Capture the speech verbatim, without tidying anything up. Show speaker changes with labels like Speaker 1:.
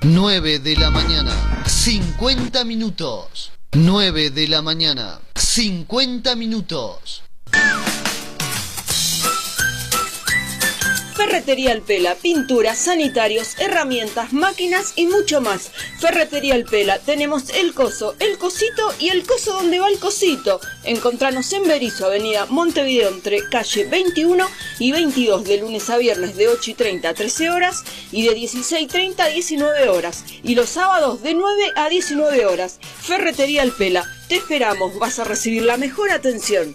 Speaker 1: nueve de la mañana, cincuenta minutos. nueve de la mañana, cincuenta minutos.
Speaker 2: Ferretería El Pela, pinturas, sanitarios, herramientas, máquinas y mucho más. Ferretería El Pela, tenemos el coso, el cosito y el coso donde va el cosito. Encontranos en Berizo, avenida Montevideo, entre calle veintiuno y veintidós, de lunes a viernes de ocho y treinta a trece horas y de dieciséis y treinta a diecinueve horas. Y los sábados de nueve a diecinueve horas. Ferretería El Pela, te esperamos, vas a recibir la mejor atención.